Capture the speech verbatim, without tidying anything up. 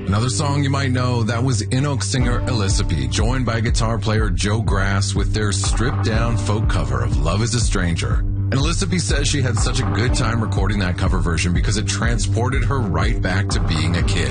Another song you might know, that was Inuk singer Elisapie, joined by guitar player Joe Grass with their stripped-down folk cover of Love is a Stranger. And Elisapie says she had such a good time recording that cover version because it transported her right back to being a kid.